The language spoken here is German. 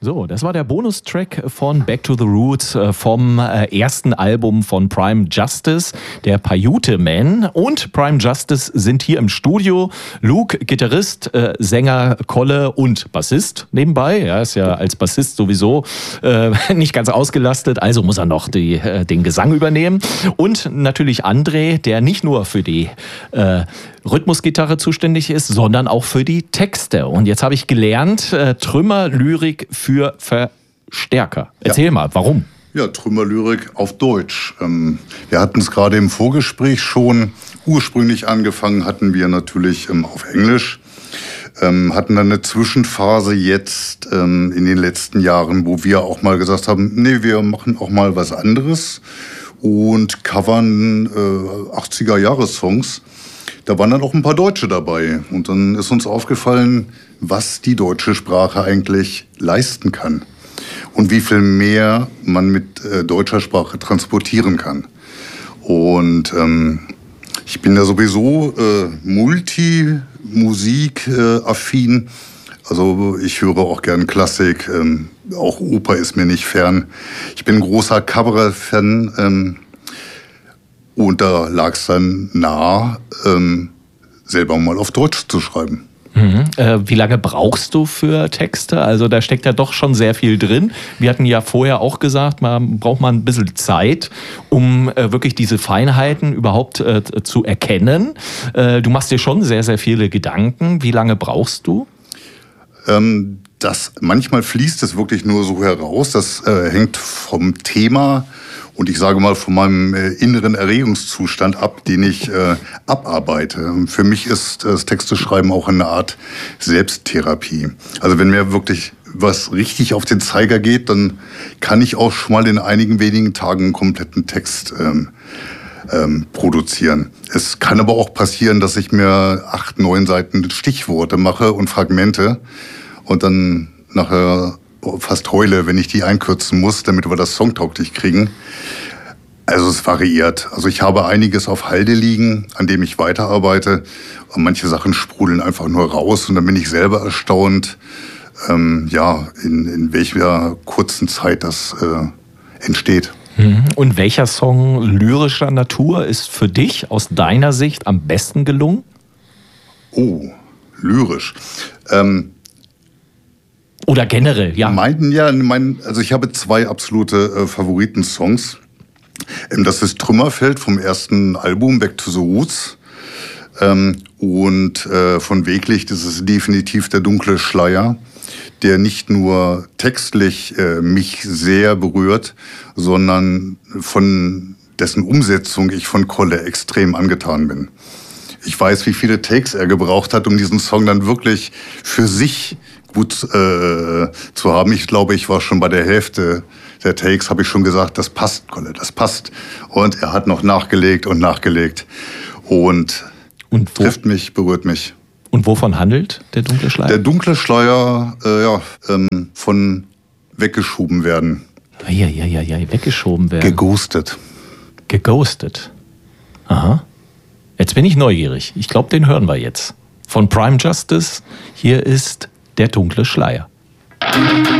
So, das war der Bonustrack von Back to the Roots vom ersten Album von Prime Justice, der Paiute Man. Und Prime Justice sind hier im Studio. Luke, Gitarrist, Sänger, Kolle und Bassist nebenbei. Er ist ja als Bassist sowieso nicht ganz ausgelastet, also muss er noch den Gesang übernehmen. Und natürlich André, der nicht nur für die Rhythmusgitarre zuständig ist, sondern auch für die Texte. Und jetzt habe ich gelernt, Trümmerlyrik für Verstärker. Erzähl mal, warum? Ja, Trümmerlyrik auf Deutsch. Wir hatten es gerade im Vorgespräch schon. Ursprünglich angefangen hatten wir natürlich auf Englisch. Hatten dann eine Zwischenphase jetzt in den letzten Jahren, wo wir auch mal gesagt haben, nee, wir machen auch mal was anderes und covern 80er-Jahres-Songs. Da waren dann auch ein paar Deutsche dabei. Und dann ist uns aufgefallen, was die deutsche Sprache eigentlich leisten kann. Und wie viel mehr man mit deutscher Sprache transportieren kann. Und ich bin ja sowieso multimusik-affin. Also ich höre auch gern Klassik. Auch Oper ist mir nicht fern. Ich bin ein großer Kabarett-Fan. Und da lag es dann nahe, selber mal auf Deutsch zu schreiben. Wie lange brauchst du für Texte? Also da steckt ja doch schon sehr viel drin. Wir hatten ja vorher auch gesagt, man braucht mal ein bisschen Zeit, um wirklich diese Feinheiten überhaupt zu erkennen. Du machst dir schon sehr, sehr viele Gedanken. Wie lange brauchst du? Manchmal fließt es wirklich nur so heraus. Das hängt vom Thema und ich sage mal von meinem inneren Erregungszustand ab, den ich abarbeite. Für mich ist das Texteschreiben auch eine Art Selbsttherapie. Also wenn mir wirklich was richtig auf den Zeiger geht, dann kann ich auch schon mal in einigen wenigen Tagen einen kompletten Text produzieren. Es kann aber auch passieren, dass ich mir 8, 9 Seiten Stichworte mache und Fragmente und dann nachher fast heule, wenn ich die einkürzen muss, damit wir das songtauglich kriegen. Also es variiert. Also ich habe einiges auf Halde liegen, an dem ich weiterarbeite. Und manche Sachen sprudeln einfach nur raus und dann bin ich selber erstaunt, in welcher kurzen Zeit das entsteht. Und welcher Song lyrischer Natur ist für dich aus deiner Sicht am besten gelungen? Oh, lyrisch. Oder generell, ja. Also ich habe 2 absolute Favoritensongs. Das ist Trümmerfeld vom ersten Album Back to the Roots. Und von Weglicht ist es definitiv Der dunkle Schleier, der nicht nur textlich mich sehr berührt, sondern von dessen Umsetzung ich von Kolle extrem angetan bin. Ich weiß, wie viele Takes er gebraucht hat, um diesen Song dann wirklich für sich gut zu haben. Ich glaube, ich war schon bei der Hälfte der Takes, habe ich schon gesagt, das passt, Kolle, das passt. Und er hat noch nachgelegt und nachgelegt. Und trifft mich, berührt mich. Und wovon handelt Der dunkle Schleier? Der dunkle Schleier, von weggeschoben werden. Ja, weggeschoben werden. Geghostet. Aha. Jetzt bin ich neugierig. Ich glaube, den hören wir jetzt. Von Prime Justice, hier ist Der dunkle Schleier.